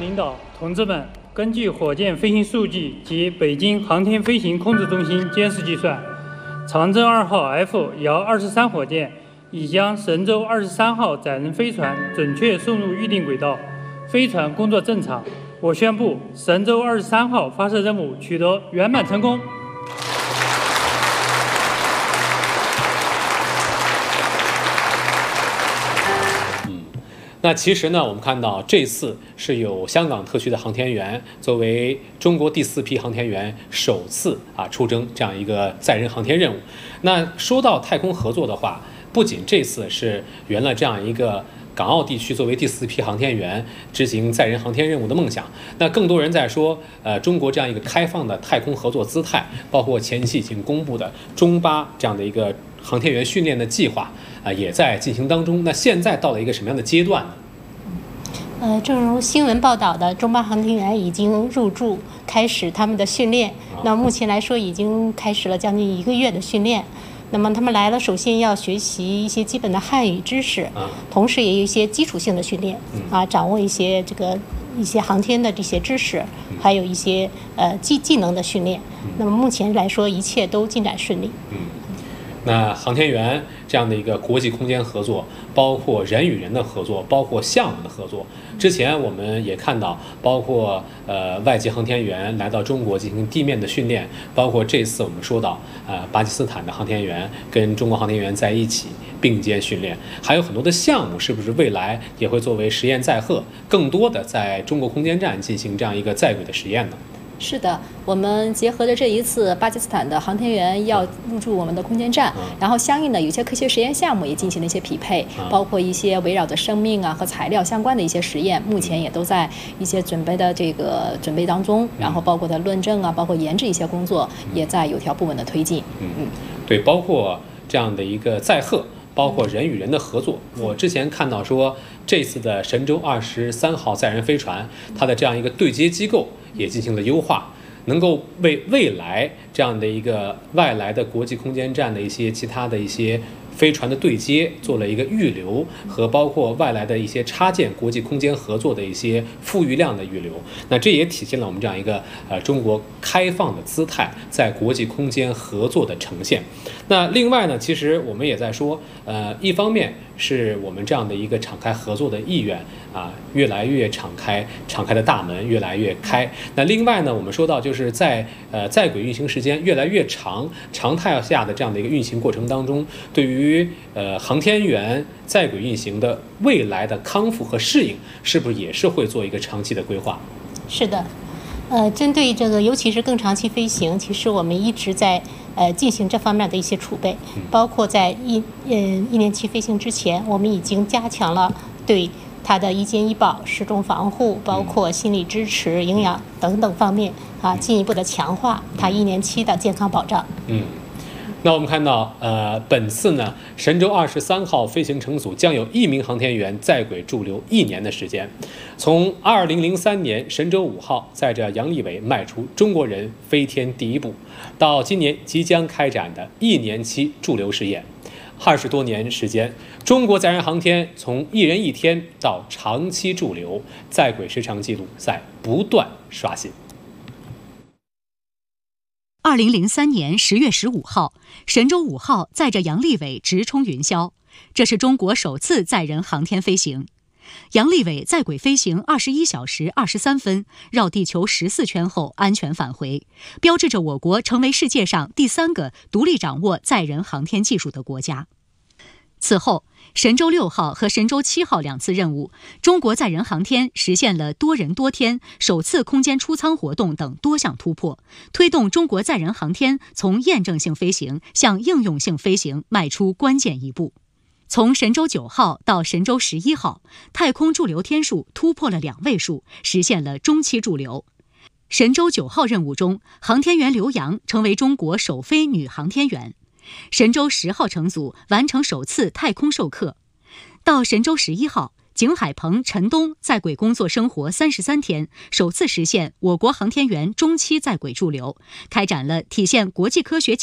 领导、同志们，根据火箭飞行数据及北京航天飞行控制中心监视计算，长征2号 F 遥23火箭已将神舟23号载人飞船准确送入预定轨道，飞船工作正常。我宣布，神舟23号发射任务取得圆满成功。 那其实呢，我们看到这次是有香港特区的航天员作为中国第4批航天员首次出征这样一个载人航天任务。那说到太空合作的话，不仅这次是圆了这样一个港澳地区作为第4批航天员执行载人航天任务的梦想，那更多人在说，中国这样一个开放的太空合作姿态，包括前期已经公布的中巴这样的一个航天员训练的计划也在进行当中。那现在到了一个什么样的阶段呢？ 正如新闻报道的，中巴航天员已经入驻，开始他们的训练。那目前来说，已经开始了将近1个月的训练。那么他们来了，首先要学习一些基本的汉语知识，同时也有一些基础性的训练掌握一些一些航天的这些知识，还有一些技能的训练。那么目前来说，一切都进展顺利。 那航天员这样的一个国际空间合作，包括人与人的合作，包括项目的合作。之前我们也看到，包括外籍航天员来到中国进行地面的训练，包括这次我们说到巴基斯坦的航天员跟中国航天员在一起并肩训练，还有很多的项目，是不是未来也会作为实验载荷，更多的在中国空间站进行这样一个在轨的实验呢？ 是的，我们结合着这一次巴基斯坦的航天员要入驻我们的空间站，然后相应的有一些科学实验项目也进行了一些匹配，包括一些围绕着生命和材料相关的一些实验，目前也都在一些准备当中，然后包括的论证包括研制一些工作也在有条不紊的推进。 对，包括这样的一个载荷，包括人与人的合作。我之前看到说，这次的神舟23号载人飞船，它的这样一个对接机构也进行了优化，能够为未来这样的一个外来的国际空间站的一些其他的一些飞船的对接做了一个预留，和包括外来的一些插件国际空间合作的一些富裕量的预留。那这也体现了我们这样一个中国开放的姿态在国际空间合作的呈现。那另外呢，其实我们也在说，一方面是我们这样的一个敞开合作的意愿越来越敞开的大门越来越开。那另外呢，我们说到就是在轨运行时间越来越长，常态下的这样的一个运行过程当中，对于航天员在轨运行的未来的康复和适应，是不是也是会做一个长期的规划？ 是的，针对这个尤其是更长期飞行，其实我们一直在进行这方面的一些储备，包括在一年期飞行之前，我们已经加强了对它的一兼一保、失重防护，包括心理支持、营养等等方面进一步的强化它1年期的健康保障。 那我们看到，本次呢，神舟23号飞行乘组将有1名航天员在轨驻留1年的时间。从2003年神舟5号载着杨利伟迈出中国人飞天第一步，到今年即将开展的1年期驻留试验，20多年时间，中国载人航天从1人1天到长期驻留，在轨时长记录在不断刷新。 2003年10月15号，神舟5号载着杨利伟直冲云霄，这是中国首次载人航天飞行。杨利伟在轨飞行21小时23分，绕地球14圈后安全返回，标志着我国成为世界上第3个独立掌握载人航天技术的国家。此后，神舟6号和神舟7号2次任务，中国载人航天实现了多人多天、首次空间出舱活动等多项突破，推动中国载人航天从验证性飞行向应用性飞行迈出关键一步。从神舟9号到神舟11号，太空驻留天数突破了2位数，实现了中期驻留。神舟9号任务中，航天员刘洋成为中国首飞女航天员。神舟10号乘组完成首次太空授课。到神舟11号，景海鹏、陈冬在轨工作生活33天，首次实现我国航天员中期在轨驻留，开展了体现国际科学